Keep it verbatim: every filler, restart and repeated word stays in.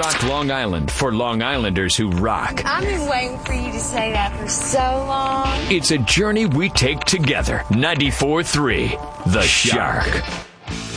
rock Long Island for Long Islanders who rock. I've been waiting for you to say that for so long. It's a journey we take together. ninety-four three The Shark.